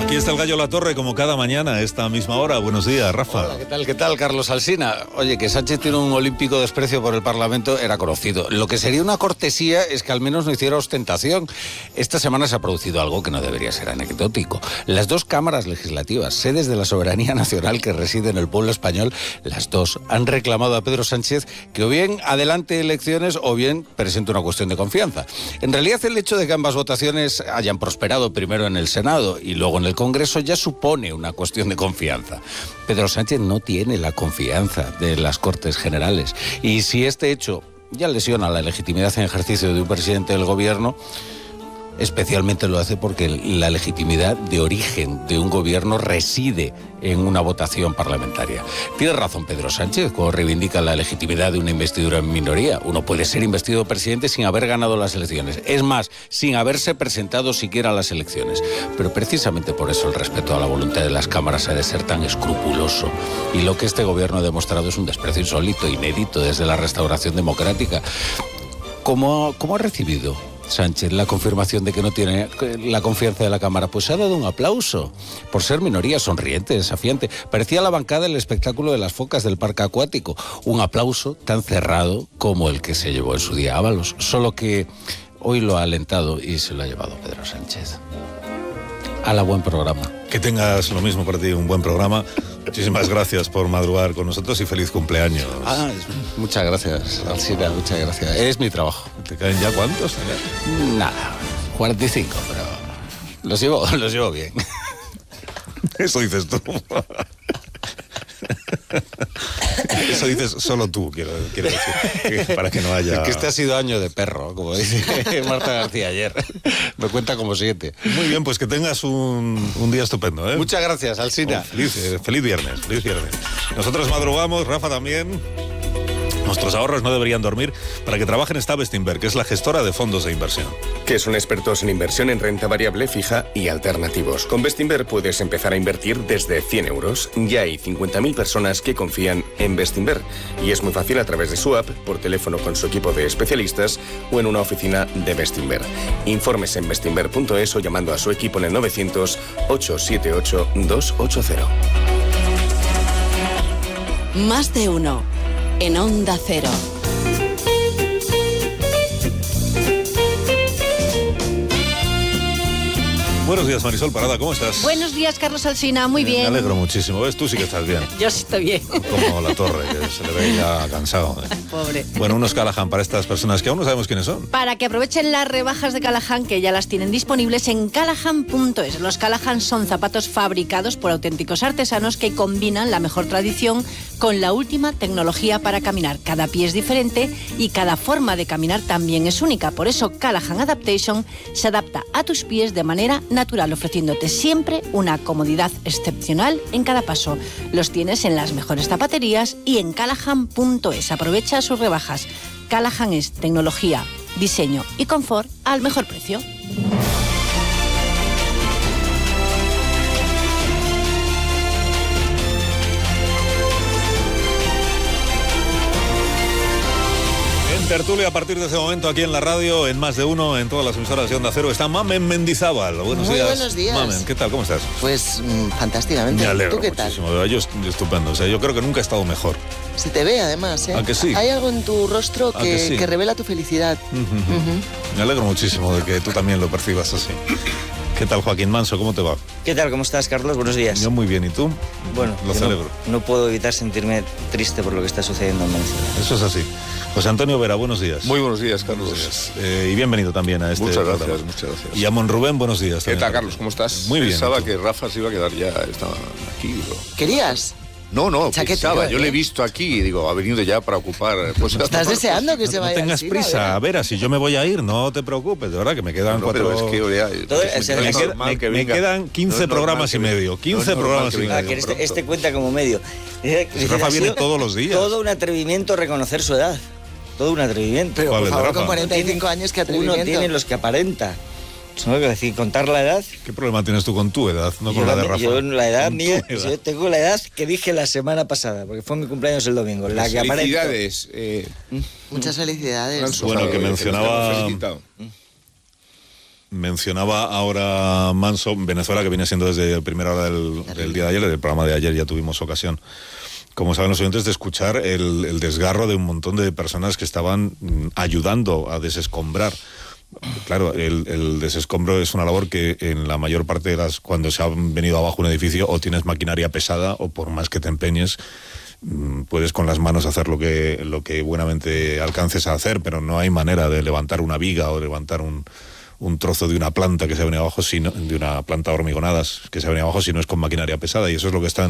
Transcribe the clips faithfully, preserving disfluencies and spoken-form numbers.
Aquí está el Gallo Latorre como cada mañana a esta misma hora. Buenos días, Rafa. Hola, ¿qué tal? ¿Qué tal, Carlos Alsina? Oye, que Sánchez tiene un olímpico desprecio por el Parlamento era conocido. Lo que sería una cortesía es que al menos no hiciera ostentación. Esta semana se ha producido algo que no debería ser anecdótico. Las dos cámaras legislativas, sedes de la soberanía nacional que reside en el pueblo español, las dos han reclamado a Pedro Sánchez que o bien adelante elecciones o bien presente una cuestión de confianza. En realidad, el hecho de que ambas votaciones hayan prosperado primero en el Senado y luego en el Congreso ya supone una cuestión de confianza. Pedro Sánchez no tiene la confianza de las Cortes Generales y si este hecho ya lesiona la legitimidad en ejercicio de un presidente del gobierno, especialmente lo hace porque la legitimidad de origen de un gobierno reside en una votación parlamentaria. Tiene razón Pedro Sánchez cuando reivindica la legitimidad de una investidura en minoría. Uno puede ser investido presidente sin haber ganado las elecciones. Es más, sin haberse presentado siquiera a las elecciones. Pero precisamente por eso el respeto a la voluntad de las cámaras ha de ser tan escrupuloso. Y lo que este gobierno ha demostrado es un desprecio insólito, inédito desde la restauración democrática. ¿Cómo, cómo ha recibido Sánchez la confirmación de que no tiene la confianza de la Cámara? Pues ha dado un aplauso por ser minoría, sonriente, desafiante. Parecía la bancada el espectáculo de las focas del parque acuático. Un aplauso tan cerrado como el que se llevó en su día Ábalos, solo que hoy lo ha alentado y se lo ha llevado Pedro Sánchez. Hala, buen programa. Que tengas lo mismo para ti, un buen programa. Muchísimas gracias por madrugar con nosotros y feliz cumpleaños. Ah, muchas gracias, Alsina, muchas gracias. Es mi trabajo. ¿Te caen ya cuántos? Nada, cuarenta y cinco, pero los llevo, los llevo bien. Eso dices tú. Eso dices solo tú, quiero, quiero decir, que para que no haya... Que este ha sido año de perro, como dice Marta García ayer. Me cuenta como siete. Muy bien, pues que tengas un, un día estupendo, ¿eh? Muchas gracias, Alsina. Oh, feliz, eh, feliz viernes, feliz viernes. Nosotros madrugamos, Rafa también. Nuestros ahorros no deberían dormir. Para que trabajen está Bestinver, que es la gestora de fondos de inversión. Que son expertos en inversión en renta variable fija y alternativos. Con Bestinver puedes empezar a invertir desde cien euros. Ya hay cincuenta mil personas que confían en Bestinver. Y es muy fácil a través de su app, por teléfono con su equipo de especialistas o en una oficina de Bestinver. Informes en bestinver punto es o llamando a su equipo en el novecientos, ochocientos setenta y ocho, doscientos ochenta. Más de uno. En Onda Cero. Buenos días, Marisol Parada, ¿cómo estás? Buenos días, Carlos Alsina, muy bien. Me alegro muchísimo, ¿ves? Tú sí que estás bien. Yo sí estoy bien. Como la torre, que se le ve ya cansado. ¿eh? Pobre. Bueno, unos Callahan para estas personas que aún no sabemos quiénes son. Para que aprovechen las rebajas de Callahan, que ya las tienen disponibles en callahan punto es. Los Callahan son zapatos fabricados por auténticos artesanos que combinan la mejor tradición con la última tecnología para caminar. Cada pie es diferente y cada forma de caminar también es única. Por eso Callahan Adaptation se adapta a tus pies de manera natural, ofreciéndote siempre una comodidad excepcional en cada paso. Los tienes en las mejores zapaterías y en callahan punto es. Aprovecha sus rebajas. Callahan es tecnología, diseño y confort al mejor precio. Tertulia a partir de ese momento aquí en la radio, en Más de Uno, en todas las emisoras de Onda Cero. Está Mamen Mendizábal. Buenos Muy días. buenos días. Mamen, ¿qué tal? ¿Cómo estás? Pues mmm, fantásticamente. Me alegro ¿Tú qué muchísimo. tal? Yo estupendo. O sea, yo creo que nunca he estado mejor. Se te ve además, ¿eh? ¿A que sí? Hay algo en tu rostro que, que, sí? que revela tu felicidad. Uh-huh. Uh-huh. Me alegro muchísimo de que tú también lo percibas así. ¿Qué tal, Joaquín Manso? ¿Cómo te va? ¿Qué tal? ¿Cómo estás, Carlos? Buenos días. Yo muy bien. ¿Y tú? Bueno, lo celebro. No, no puedo evitar sentirme triste por lo que está sucediendo en Venezuela. Eso es así. José Antonio Vera, buenos días. Muy buenos días, Carlos. Buenos días. Eh, y bienvenido también a este Muchas gracias, programa. muchas gracias. Y a Mon Rubén, buenos días. ¿Qué tal, Carlos? ¿Cómo estás? Muy bien. Pensaba que Rafa se iba a quedar ya, estaba aquí. Digo. ¿Querías? No, no, Chaquetero, pensaba, ¿eh? yo le he visto aquí y digo, ha venido ya para ocupar... Pues, ¿Estás deseando que se no, vaya? no tengas al prisa, Vera? a ver, si yo me voy a ir, no te preocupes, de verdad que me quedan no, cuatro... pero es que ya, Todo, es o sea, me, es queda- normal me- que me venga. quedan quince No es normal programas que y venga. medio, quince No es normal programas que y venga. medio. Ah, que este, pronto. este cuenta como medio. Dice, Si Rafa ha viene sido todos los días. Todo un atrevimiento reconocer su edad. Todo un atrevimiento. Pero ¿Cuál por es, favor, Rafa? con cuarenta y cinco años, ¿qué Uno atrevimiento? tiene los que aparenta. Tengo que decir, contar la edad. ¿Qué problema tienes tú con tu edad, no yo, con la de la, Rafa? yo la edad Con tu mía, edad. yo tengo la edad que dije la semana pasada, porque fue mi cumpleaños el domingo. La que aparento. Felicidades. Eh, Muchas felicidades. Alonso, Bueno, que eh, mencionaba- te hemos felicitado. mencionaba ahora Manso, Venezuela, que viene siendo desde primera hora del, del día de ayer, del programa de ayer ya tuvimos ocasión, como saben los oyentes, de escuchar el, el desgarro de un montón de personas que estaban mm, ayudando a desescombrar. Claro, el, el desescombro es una labor que en la mayor parte de las, cuando se ha venido abajo un edificio, o tienes maquinaria pesada, o por más que te empeñes, puedes con las manos hacer lo que, lo que buenamente alcances a hacer, pero no hay manera de levantar una viga o levantar un, un trozo de una planta que se ha venido abajo, sino, de una planta de hormigonadas que se ha venido abajo, si no es con maquinaria pesada, y eso es lo que están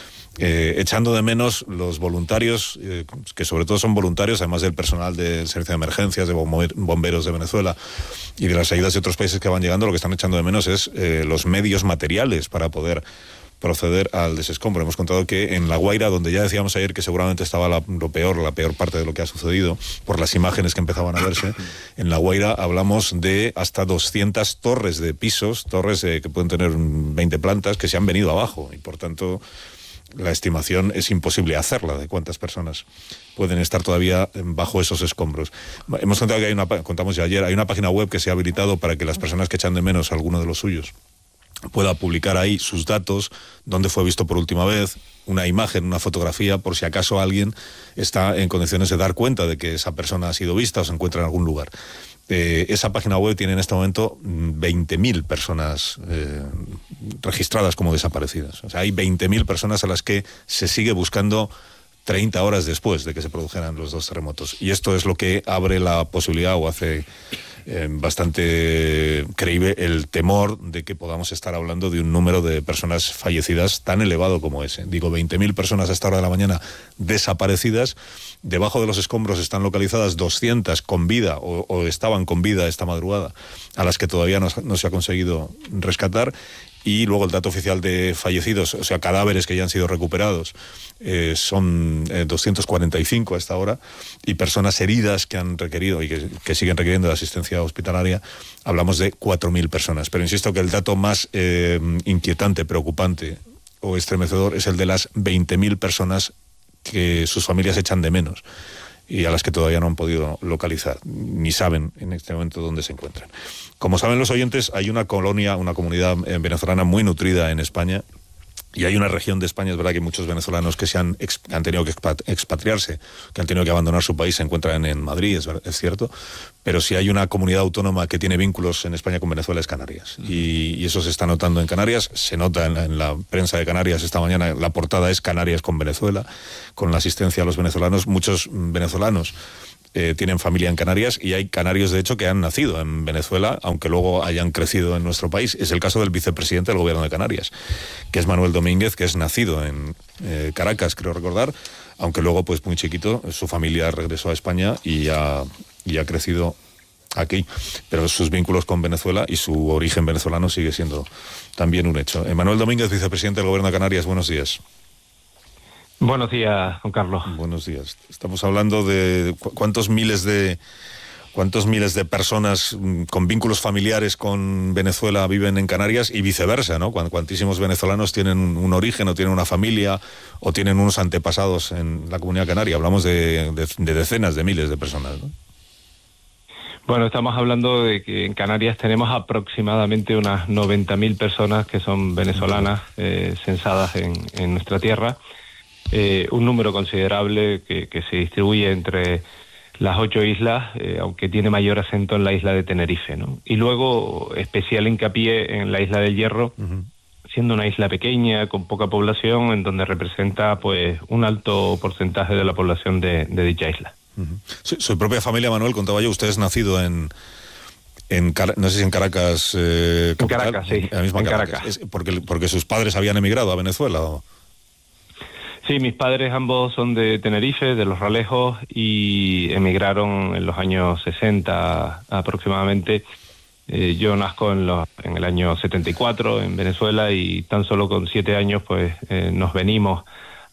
eh, echando de menos los voluntarios, eh, que sobre todo son voluntarios, además del personal del Servicio de Emergencias, de bomberos de Venezuela y de las ayudas de otros países que van llegando. Lo que están echando de menos es eh, los medios materiales para poder proceder al desescombro. Hemos contado que en La Guaira, donde ya decíamos ayer que seguramente estaba la, lo peor, la peor parte de lo que ha sucedido, por las imágenes que empezaban a verse, en La Guaira hablamos de hasta doscientas torres de pisos, torres eh, que pueden tener veinte plantas, que se han venido abajo, y por tanto la estimación es imposible hacerla de cuántas personas pueden estar todavía bajo esos escombros. Hemos contado que hay una, contamos ya ayer, hay una página web que se ha habilitado para que las personas que echan de menos a alguno de los suyos pueda publicar ahí sus datos, dónde fue visto por última vez, una imagen, una fotografía, por si acaso alguien está en condiciones de dar cuenta de que esa persona ha sido vista o se encuentra en algún lugar. Eh, esa página web tiene en este momento veinte mil personas eh, registradas como desaparecidas. O sea, hay veinte mil personas a las que se sigue buscando treinta horas después de que se produjeran los dos terremotos. Y esto es lo que abre la posibilidad o hace eh, bastante creíble el temor de que podamos estar hablando de un número de personas fallecidas tan elevado como ese. Digo, veinte mil personas a esta hora de la mañana desaparecidas. Debajo de los escombros están localizadas doscientas con vida o, o estaban con vida esta madrugada, a las que todavía no, no se ha conseguido rescatar. Y luego el dato oficial de fallecidos, o sea, cadáveres que ya han sido recuperados, eh, son eh, doscientos cuarenta y cinco a esta hora, y personas heridas que han requerido y que, que siguen requiriendo de asistencia hospitalaria, hablamos de cuatro mil personas. Pero insisto que el dato más eh, inquietante, preocupante o estremecedor es el de las veinte mil personas que sus familias echan de menos y a las que todavía no han podido localizar, ni saben en este momento dónde se encuentran. Como saben los oyentes, hay una colonia, una comunidad venezolana muy nutrida en España, y hay una región de España, es verdad que hay muchos venezolanos que se han, ex, han tenido que expatriarse, que han tenido que abandonar su país, se encuentran en Madrid, es, es cierto, pero si hay una comunidad autónoma que tiene vínculos en España con Venezuela es Canarias, y, y eso se está notando en Canarias, se nota en la, en la prensa de Canarias esta mañana, la portada es Canarias con Venezuela, con la asistencia a los venezolanos. Muchos venezolanos Eh, tienen familia en Canarias, y hay canarios de hecho que han nacido en Venezuela, aunque luego hayan crecido en nuestro país. Es el caso del vicepresidente del gobierno de Canarias, que es Manuel Domínguez, que es nacido en eh, Caracas, creo recordar, aunque luego pues muy chiquito su familia regresó a España y ha, y ha crecido aquí, pero sus vínculos con Venezuela y su origen venezolano sigue siendo también un hecho. Eh, Manuel Domínguez, vicepresidente del gobierno de Canarias, buenos días. Buenos días, Juan Carlos. Buenos días. Estamos hablando de cu cuántos miles de cuántos miles de personas con vínculos familiares con Venezuela viven en Canarias y viceversa, ¿no? Cuant cuantísimos venezolanos tienen un origen o tienen una familia o tienen unos antepasados en la comunidad canaria. Hablamos de, de, de decenas de miles de personas, ¿no? Bueno, estamos hablando de que en Canarias tenemos aproximadamente unas noventa mil personas que son venezolanas eh, censadas en, en nuestra tierra. Eh, un número considerable que, que se distribuye entre las ocho islas, eh, aunque tiene mayor acento en la isla de Tenerife, ¿no? Y luego especial hincapié en la isla del Hierro, uh-huh. siendo una isla pequeña, con poca población, en donde representa pues un alto porcentaje de la población de, de dicha isla. Uh-huh. Sí, su propia familia, Manuel, contaba yo, usted es nacido en... En Car no sé si en Caracas... Eh, en Caracas, sí. En, la misma en Caracas. Caracas. ¿Es porque, porque sus padres habían emigrado a Venezuela, ¿o? Sí, mis padres ambos son de Tenerife, de Los Ralejos, y emigraron en los años sesenta aproximadamente. Eh, yo nazco en, los, en el año setenta y cuatro en Venezuela, y tan solo con siete años pues eh, nos venimos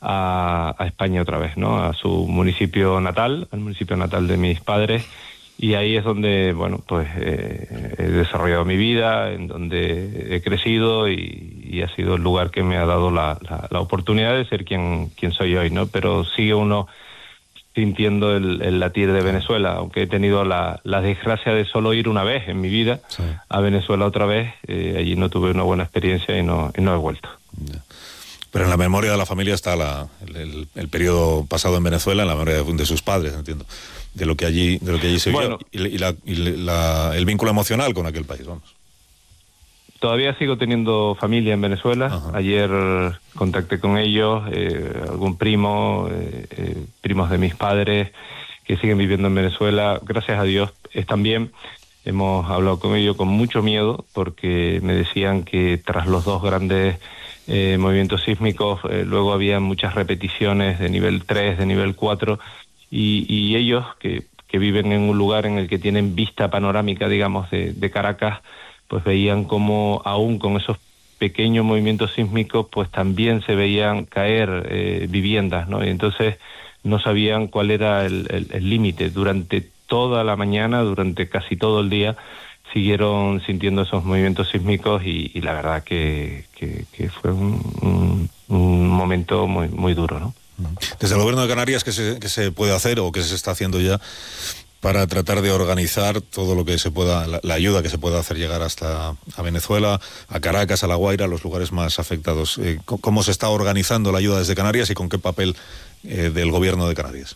a, a España otra vez, ¿no? A su municipio natal, al municipio natal de mis padres, y ahí es donde, bueno, pues eh, he desarrollado mi vida, en donde he crecido, y, y ha sido el lugar que me ha dado la, la, la oportunidad de ser quien, quien soy hoy, ¿no? Pero sigue uno sintiendo el, el latir de Venezuela, aunque he tenido la, la desgracia de solo ir una vez en mi vida sí. a Venezuela otra vez, eh, allí no tuve una buena experiencia y no, y no he vuelto. Yeah. Pero en la memoria de la familia está la, el, el, el periodo pasado en Venezuela, en la memoria de, de sus padres, entiendo, de lo que allí, de lo que allí se bueno, vivió y, y, la, y la, el vínculo emocional con aquel país, vamos. Todavía sigo teniendo familia en Venezuela. Ajá. Ayer contacté con ellos, eh, algún primo, eh, eh, primos de mis padres que siguen viviendo en Venezuela. Gracias a Dios están bien. Hemos hablado con ellos con mucho miedo porque me decían que tras los dos grandes eh, movimientos sísmicos eh, luego había muchas repeticiones de nivel tres, de nivel cuatro y, y ellos que, que viven en un lugar en el que tienen vista panorámica, digamos, de, de Caracas, pues veían como aún con esos pequeños movimientos sísmicos, pues también se veían caer eh, viviendas, ¿no? Y entonces no sabían cuál era el límite. Durante toda la mañana, durante casi todo el día, siguieron sintiendo esos movimientos sísmicos y, y la verdad que, que, que fue un, un, un momento muy, muy duro, ¿no? Desde el Gobierno de Canarias, ¿qué se, qué se puede hacer o qué se está haciendo ya para tratar de organizar todo lo que se pueda, la, la ayuda que se pueda hacer llegar hasta a Venezuela, a Caracas, a La Guaira, los lugares más afectados? Eh, ¿Cómo se está organizando la ayuda desde Canarias y con qué papel eh, del Gobierno de Canarias?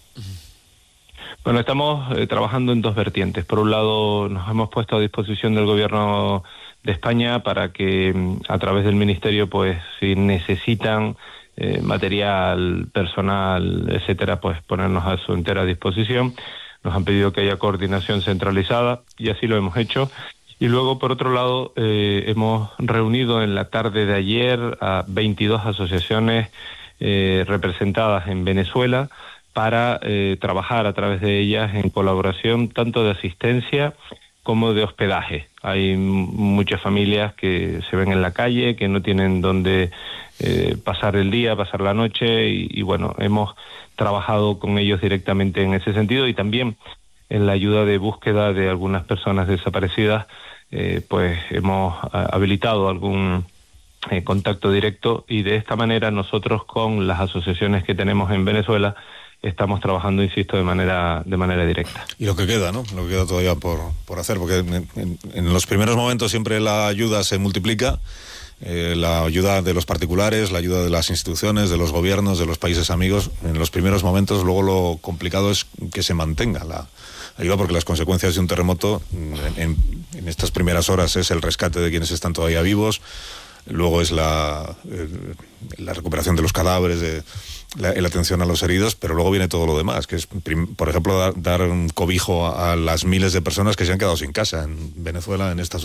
Bueno, estamos eh, trabajando en dos vertientes. Por un lado, nos hemos puesto a disposición del Gobierno de España para que a través del Ministerio, pues si necesitan eh, material, personal, etcétera, pues ponernos a su entera disposición. Nos han pedido que haya coordinación centralizada y así lo hemos hecho. Y luego, por otro lado, eh, hemos reunido en la tarde de ayer a veintidós asociaciones eh, representadas en Venezuela para eh, trabajar a través de ellas en colaboración tanto de asistencia como de hospedaje. Hay muchas familias que se ven en la calle, que no tienen dónde eh, pasar el día, pasar la noche y, y bueno, hemos trabajado con ellos directamente en ese sentido y también en la ayuda de búsqueda de algunas personas desaparecidas, eh, pues hemos habilitado algún eh, contacto directo y de esta manera nosotros con las asociaciones que tenemos en Venezuela estamos trabajando, insisto, de manera de manera directa. Y lo que queda, ¿no? Lo que queda todavía por, por hacer, porque en, en, en los primeros momentos siempre la ayuda se multiplica, eh, la ayuda de los particulares, la ayuda de las instituciones, de los gobiernos, de los países amigos. En los primeros momentos, luego lo complicado es que se mantenga la ayuda, porque las consecuencias de un terremoto en, en, en estas primeras horas es el rescate de quienes están todavía vivos, luego es la, eh, la recuperación de los cadáveres, de la, la atención a los heridos, pero luego viene todo lo demás, que es, por ejemplo, dar, dar un cobijo a, a las miles de personas que se han quedado sin casa en Venezuela en estas